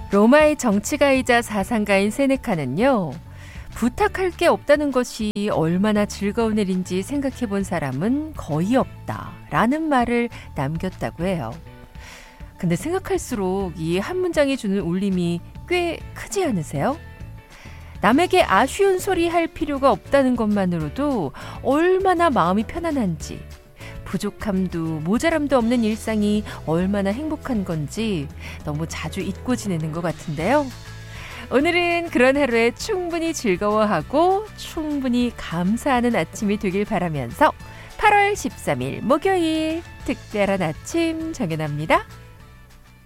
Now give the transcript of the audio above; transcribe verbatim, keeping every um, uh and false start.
로마의 정치가이자 사상가인 세네카는요, 부탁할 게 없다는 것이 얼마나 즐거운 일인지 생각해 본 사람은 거의 없다라는 말을 남겼다고 해요. 근데 생각할수록 이 한 문장이 주는 울림이 꽤 크지 않으세요? 남에게 아쉬운 소리 할 필요가 없다는 것만으로도 얼마나 마음이 편안한지, 부족함도 모자람도 없는 일상이 얼마나 행복한 건지 너무 자주 잊고 지내는 것 같은데요. 오늘은 그런 하루에 충분히 즐거워하고 충분히 감사하는 아침이 되길 바라면서 팔월 십삼일 목요일 특별한 아침 정연합니다.